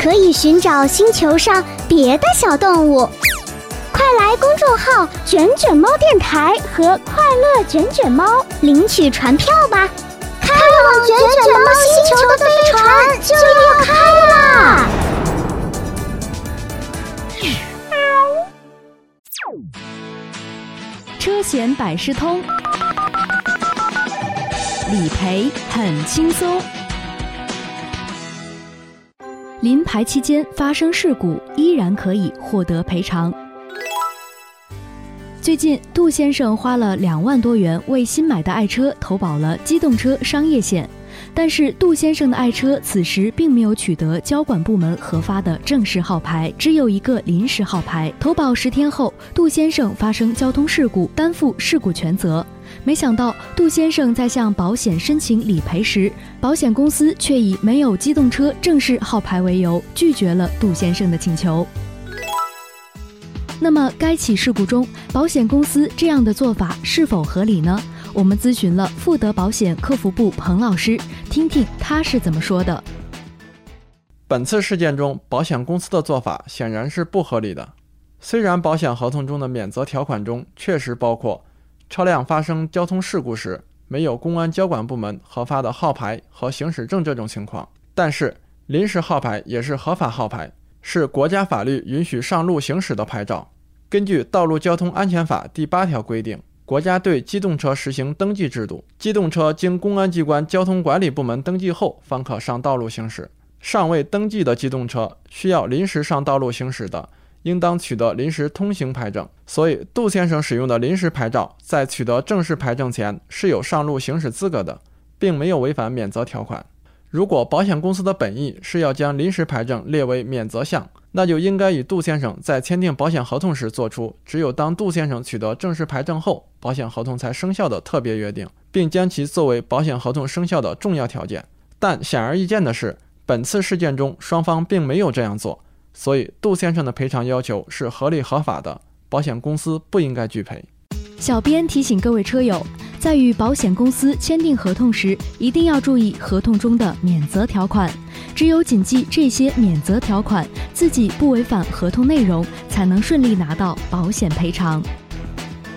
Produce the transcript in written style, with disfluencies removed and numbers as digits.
可以寻找星球上别的小动物。快来公众号卷卷猫电台和快乐卷卷猫领取船票吧！开往卷卷猫星球的飞船就要开啦！ 车险百事通，理赔很轻松。临牌期间发生事故，依然可以获得赔偿。最近，杜先生花了2万多元为新买的爱车投保了机动车商业险，但是杜先生的爱车此时并没有取得交管部门核发的正式号牌，只有一个临时号牌。投保10天后，杜先生发生交通事故，担负事故全责。没想到，杜先生在向保险申请理赔时，保险公司却以没有机动车正式号牌为由，拒绝了杜先生的请求。那么该起事故中，保险公司这样的做法是否合理呢？我们咨询了富德保险客服部彭老师，听听他是怎么说的。 本次事件中，保险公司的做法显然是不合理的。虽然保险合同中的免责条款中确实包括车辆发生交通事故时没有公安交管部门核发的号牌和行驶证这种情况，但是临时号牌也是合法号牌，是国家法律允许上路行驶的牌照。根据《道路交通安全法》第8条规定，国家对机动车实行登记制度，机动车经公安机关交通管理部门登记后方可上道路行驶。尚未登记的机动车需要临时上道路行驶的，应当取得临时通行牌证。所以杜先生使用的临时牌照在取得正式牌证前是有上路行驶资格的，并没有违反免责条款。如果保险公司的本意是要将临时牌证列为免责项，那就应该与杜先生在签订保险合同时做出只有当杜先生取得正式牌证后，保险合同才生效的特别约定，并将其作为保险合同生效的重要条件。但显而易见的是，本次事件中双方并没有这样做，所以杜先生的赔偿要求是合理合法的，保险公司不应该拒赔。 小编提醒各位车友，在与保险公司签订合同时，一定要注意合同中的免责条款，只有谨记这些免责条款，自己不违反合同内容，才能顺利拿到保险赔偿。